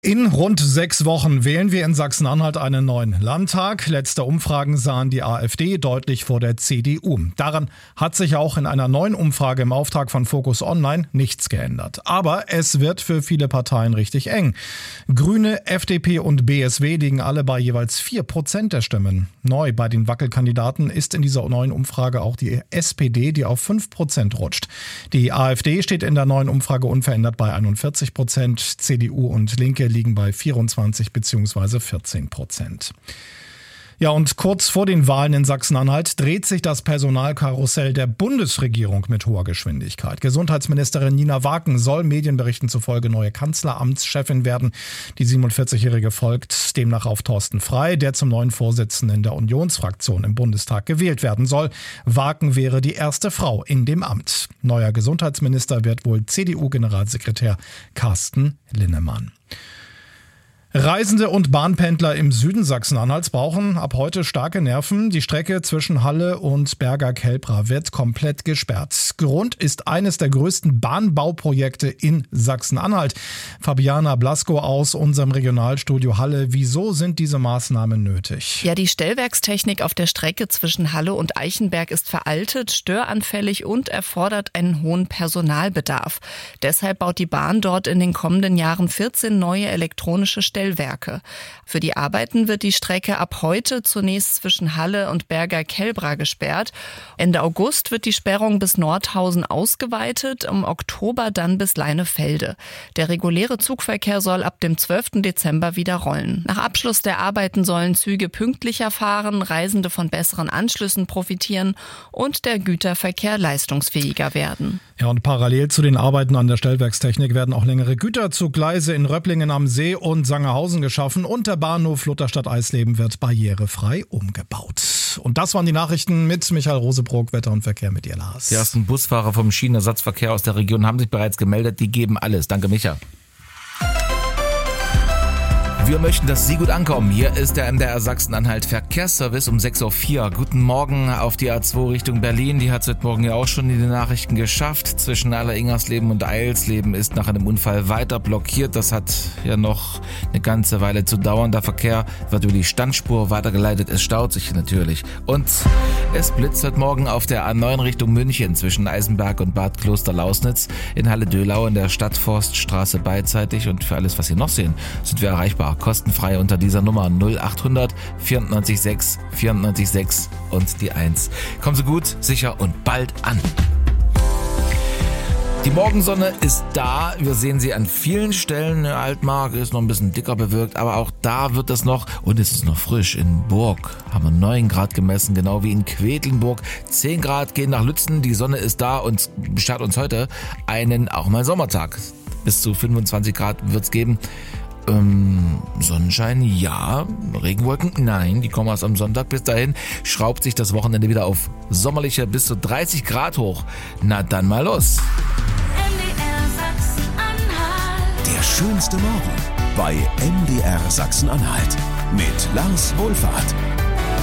In rund 6 Wochen wählen wir in Sachsen-Anhalt einen neuen Landtag. Letzte Umfragen sahen die AfD deutlich vor der CDU. Daran hat sich auch in einer neuen Umfrage im Auftrag von Focus Online nichts geändert. Aber es wird für viele Parteien richtig eng. Grüne, FDP und BSW liegen alle bei jeweils 4% der Stimmen. Neu bei den Wackelkandidaten ist in dieser neuen Umfrage auch die SPD, die auf 5% rutscht. Die AfD steht in der neuen Umfrage unverändert bei 41%. CDU und Linke liegen bei 24 bzw. 14%. Ja, und kurz vor den Wahlen in Sachsen-Anhalt dreht sich das Personalkarussell der Bundesregierung mit hoher Geschwindigkeit. Gesundheitsministerin Nina Waken soll Medienberichten zufolge neue Kanzleramtschefin werden. Die 47-Jährige folgt demnach auf Thorsten Frey, der zum neuen Vorsitzenden der Unionsfraktion im Bundestag gewählt werden soll. Waken wäre die erste Frau in dem Amt. Neuer Gesundheitsminister wird wohl CDU-Generalsekretär Carsten Linnemann. Reisende und Bahnpendler im Süden Sachsen-Anhalts brauchen ab heute starke Nerven. Die Strecke zwischen Halle und Berger-Kelbra wird komplett gesperrt. Grund ist eines der größten Bahnbauprojekte in Sachsen-Anhalt. Fabiana Blasko aus unserem Regionalstudio Halle. Wieso sind diese Maßnahmen nötig? Ja, die Stellwerkstechnik auf der Strecke zwischen Halle und Eichenberg ist veraltet, störanfällig und erfordert einen hohen Personalbedarf. Deshalb baut die Bahn dort in den kommenden Jahren 14 neue elektronische Stellwerke. Für die Arbeiten wird die Strecke ab heute zunächst zwischen Halle und Berger-Kelbra gesperrt. Ende August wird die Sperrung bis Nordhausen ausgeweitet, im Oktober dann bis Leinefelde. Der reguläre Zugverkehr soll ab dem 12. Dezember wieder rollen. Nach Abschluss der Arbeiten sollen Züge pünktlicher fahren, Reisende von besseren Anschlüssen profitieren und der Güterverkehr leistungsfähiger werden. Ja, und parallel zu den Arbeiten an der Stellwerkstechnik werden auch längere Güterzuggleise in Röpplingen am See und Sangerhausen geschaffen und der Bahnhof Lutherstadt-Eisleben wird barrierefrei umgebaut. Und das waren die Nachrichten mit Michael Rosebrock, Wetter und Verkehr mit dir, Lars. Die ersten Busfahrer vom Schienenersatzverkehr aus der Region haben sich bereits gemeldet. Die geben alles. Danke, Micha. Wir möchten, dass Sie gut ankommen. Hier ist der MDR Sachsen-Anhalt Verkehrsservice um 6.04 Uhr. Guten Morgen auf die A2 Richtung Berlin. Die hat es heute Morgen ja auch schon in den Nachrichten geschafft. Zwischen Aller-Ingersleben und Eilsleben ist nach einem Unfall weiter blockiert. Das hat ja noch eine ganze Weile zu dauern. Der Verkehr wird über die Standspur weitergeleitet. Es staut sich natürlich. Und es blitzt heute Morgen auf der A9 Richtung München zwischen Eisenberg und Bad Kloster-Lausnitz in Halle-Dölau in der Stadtforststraße beidseitig. Und für alles, was Sie noch sehen, sind wir erreichbar. Kostenfrei unter dieser Nummer 0800 94 6 94 6 und die 1. Kommen Sie gut, sicher und bald an. Die Morgensonne ist da. Wir sehen sie an vielen Stellen. Der Altmark ist noch ein bisschen dicker bewölkt, aber auch da wird es noch, und es ist noch frisch. In Burg haben wir 9 Grad gemessen, genau wie in Quedlinburg. 10 Grad gehen nach Lützen. Die Sonne ist da und beschert uns heute einen auch mal Sommertag. Bis zu 25 Grad wird's geben. Sonnenschein, ja. Regenwolken, nein. Die kommen erst am Sonntag. Bis dahin schraubt sich das Wochenende wieder auf sommerliche bis zu 30 Grad hoch. Na dann mal los. Der schönste Morgen bei MDR Sachsen-Anhalt mit Lars Wohlfahrt.